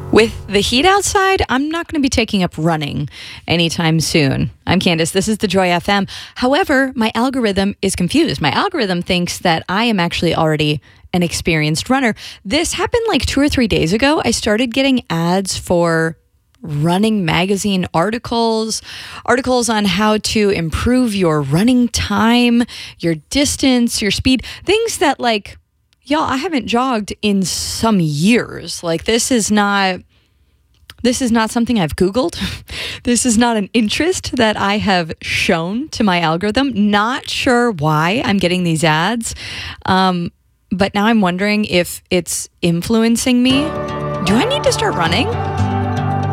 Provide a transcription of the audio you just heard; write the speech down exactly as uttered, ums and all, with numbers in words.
With the heat outside, I'm not going to be taking up running anytime soon. I'm Candace. This is the Joy F M. However, my algorithm is confused. My algorithm thinks that I am actually already an experienced runner. This happened like two or three days ago. I started getting ads for running magazine articles, articles on how to improve your running time, your distance, your speed, things that like, y'all, I haven't jogged in some years. Like this is not, this is not something I've Googled. This is not an interest that I have shown to my algorithm. Not sure why I'm getting these ads. Um, but now I'm wondering if it's influencing me. Do I need to start running?